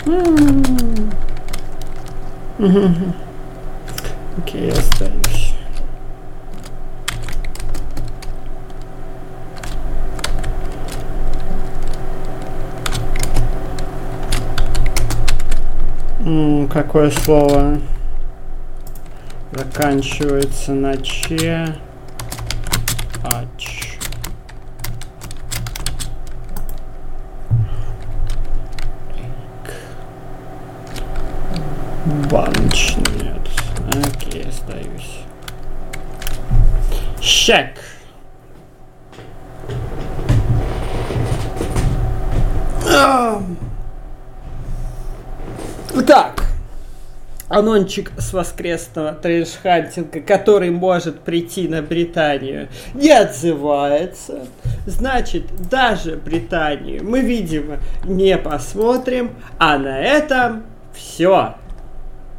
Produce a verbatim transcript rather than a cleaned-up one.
Окей, остаюсь. М, какое слово заканчивается на че? Ач. Банч, нет. Окей, остаюсь. Щек. Так. Анончик с воскресного трэш-хантинга, который может прийти на Британию, не отзывается. Значит, даже Британию мы, видимо, не посмотрим. А на этом все.